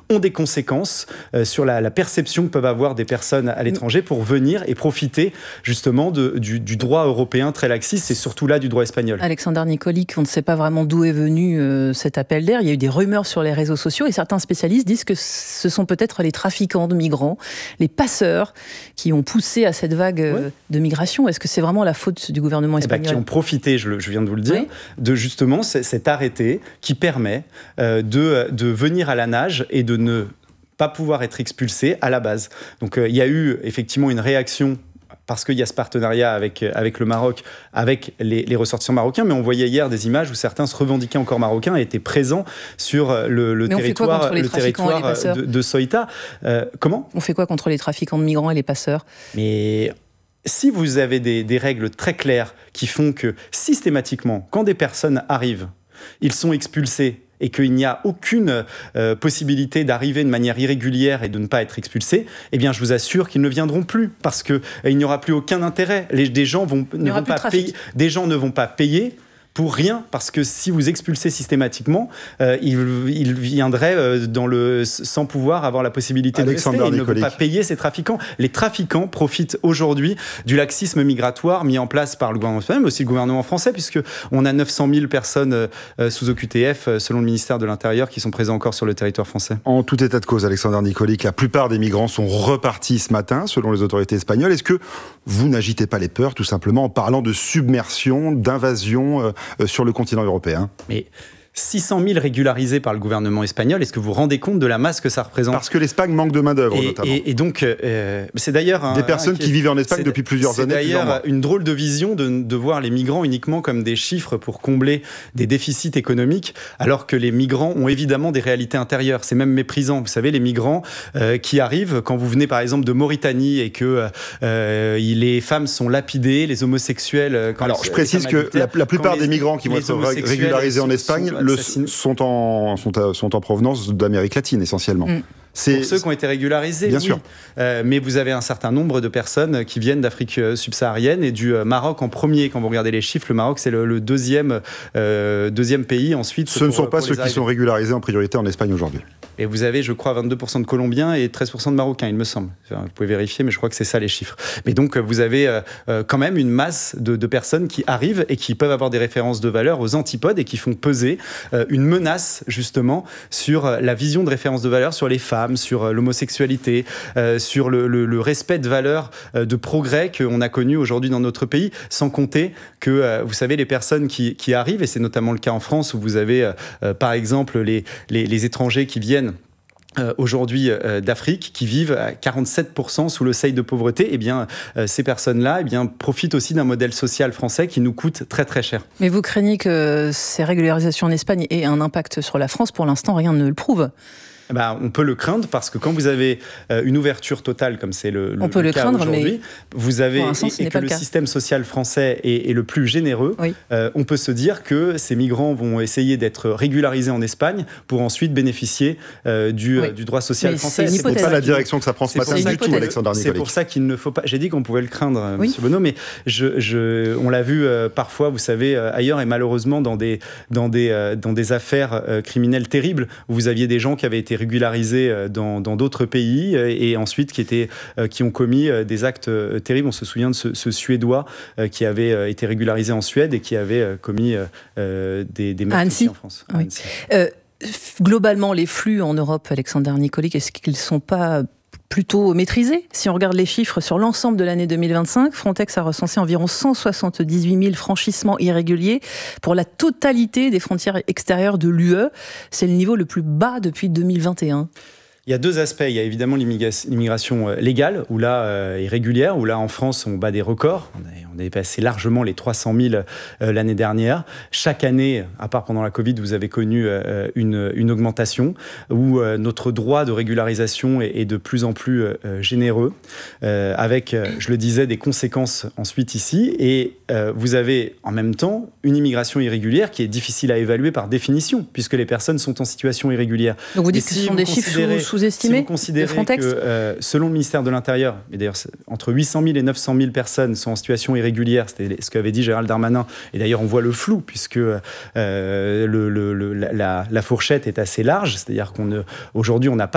ont des conséquences sur la perception que peuvent avoir des personnes à l'étranger pour venir et profiter justement du droit européen très laxiste et surtout là du droit espagnol. Alexander Nikolic, on ne sait pas vraiment d'où est venu cet appel d'air. Il y a eu des rumeurs sur les réseaux sociaux et certains spécialistes disent que ce sont peut-être les trafiquants de migrants, les passeurs qui ont poussé à cette vague de migration. Est-ce que c'est vraiment la faute du gouvernement espagnol ? Qui ont profité, je viens de vous le dire, de justement cet arrêté qui permet de venir à la nage et de ne pas pouvoir être expulsé à la base. Donc il y a eu effectivement une réaction parce qu'il y a ce partenariat avec le Maroc, avec les ressortissants marocains, mais on voyait hier des images où certains se revendiquaient encore marocains et étaient présents sur le territoire de Ceuta. Comment ? On fait quoi contre les trafiquants de migrants et les passeurs ? Mais si vous avez des règles très claires qui font que systématiquement, quand des personnes arrivent, ils sont expulsés et qu'il n'y a aucune possibilité d'arriver de manière irrégulière et de ne pas être expulsés, eh bien, je vous assure qu'ils ne viendront plus parce qu'il n'y aura plus aucun intérêt. Des gens ne vont pas payer pour rien, parce que si vous expulsez systématiquement, ils viendraient sans pouvoir avoir la possibilité de rester. Ils ne vont pas payer ces trafiquants. Les trafiquants profitent aujourd'hui du laxisme migratoire mis en place par le gouvernement espagnol, mais aussi le gouvernement français, puisqu'on a 900 000 personnes sous OQTF, selon le ministère de l'Intérieur, qui sont présents encore sur le territoire français. En tout état de cause, Alexander Nikolic, la plupart des migrants sont repartis ce matin, selon les autorités espagnoles. Est-ce que vous n'agitez pas les peurs, tout simplement, en parlant de submersion, d'invasion sur le continent européen ? Mais 600 000 régularisés par le gouvernement espagnol, est-ce que vous vous rendez compte de la masse que ça représente ? Parce que l'Espagne manque de main-d'œuvre, notamment. Et donc, c'est d'ailleurs... des personnes qui vivent en Espagne depuis plusieurs années. C'est d'ailleurs une drôle de vision de voir les migrants uniquement comme des chiffres pour combler des déficits économiques, alors que les migrants ont évidemment des réalités intérieures. C'est même méprisant. Vous savez, les migrants qui arrivent, quand vous venez par exemple de Mauritanie et que les femmes sont lapidées, les homosexuels... Alors, je précise que la plupart des migrants qui vont être régularisés en Espagne sont en provenance d'Amérique latine, essentiellement. Pour ceux qui ont été régularisés, bien sûr. Mais vous avez un certain nombre de personnes qui viennent d'Afrique subsaharienne et du Maroc en premier. Quand vous regardez les chiffres, le Maroc, c'est le deuxième pays. Ensuite, ce ne sont pas ceux qui sont régularisés en priorité en Espagne aujourd'hui. Et vous avez, je crois, 22% de Colombiens et 13% de Marocains, il me semble. Vous pouvez vérifier, mais je crois que c'est ça les chiffres. Mais donc, vous avez quand même une masse de personnes qui arrivent et qui peuvent avoir des références de valeur aux antipodes et qui font peser une menace, justement, sur la vision de référence de valeur sur les femmes, sur l'homosexualité, sur le respect de valeurs de progrès qu'on a connu aujourd'hui dans notre pays, sans compter que, vous savez, les personnes qui arrivent, et c'est notamment le cas en France, où vous avez, par exemple, les étrangers qui viennent aujourd'hui d'Afrique, qui vivent à 47% sous le seuil de pauvreté, eh bien, ces personnes-là profitent aussi d'un modèle social français qui nous coûte très très cher. Mais vous craignez que ces régularisations en Espagne aient un impact sur la France ? Pour l'instant, rien ne le prouve. On peut le craindre parce que quand vous avez une ouverture totale comme c'est le cas aujourd'hui, vous avez et que le système social français est le plus généreux, on peut se dire que ces migrants vont essayer d'être régularisés en Espagne pour ensuite bénéficier du droit social français. C'est pas la direction que ça prend ce matin du tout, Alexander Nikolic. C'est pour ça qu'il ne faut pas... J'ai dit qu'on pouvait le craindre, Monsieur Bonneau, mais on l'a vu parfois, vous savez, ailleurs et malheureusement dans des affaires criminelles terribles où vous aviez des gens qui avaient été régularisés dans d'autres pays et ensuite qui ont commis des actes terribles. On se souvient de ce Suédois qui avait été régularisé en Suède et qui avait commis des meurtres en France. Oui. Globalement, les flux en Europe, Alexander Nikolic, est-ce qu'ils ne sont pas plutôt maîtrisés ? Si on regarde les chiffres sur l'ensemble de l'année 2025, Frontex a recensé environ 178 000 franchissements irréguliers pour la totalité des frontières extérieures de l'UE. C'est le niveau le plus bas depuis 2021. Il y a deux aspects. Il y a évidemment l'immigration légale, ou là, et régulière, où là, en France, on bat des records. On a dépassé largement les 300 000 l'année dernière. Chaque année, à part pendant la Covid, vous avez connu une augmentation, où notre droit de régularisation est de plus en plus généreux, avec, je le disais, des conséquences ensuite ici. Et vous avez, en même temps, une immigration irrégulière qui est difficile à évaluer par définition, puisque les personnes sont en situation irrégulière. Donc vous dites que ce sont des chiffres sous-estimés, si vous considérez que, selon le ministère de l'Intérieur, et d'ailleurs entre 800 000 et 900 000 personnes sont en situation irrégulière, c'était ce qu'avait dit Gérald Darmanin, et d'ailleurs on voit le flou, puisque la fourchette est assez large, c'est-à-dire qu'aujourd'hui on n'a pas